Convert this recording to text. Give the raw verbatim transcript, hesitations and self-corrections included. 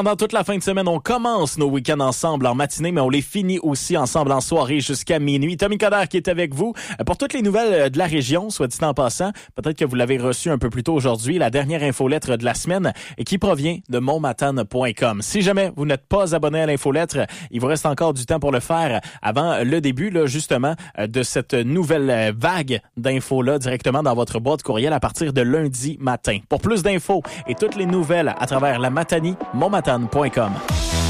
Pendant toute la fin de semaine, on commence nos week-ends ensemble en matinée, mais on les finit aussi ensemble en soirée jusqu'à minuit. Tommy Coderre qui est avec vous pour toutes les nouvelles de la région, soit dit en passant. Peut-être que vous l'avez reçu un peu plus tôt aujourd'hui, la dernière infolettre de la semaine et qui provient de montmatane point com. Si jamais vous n'êtes pas abonné à l'infolettre, il vous reste encore du temps pour le faire avant le début, là, justement, de cette nouvelle vague d'infos-là directement dans votre boîte courriel à partir de lundi matin. Pour plus d'infos et toutes les nouvelles à travers la Matanie, montmatane point com.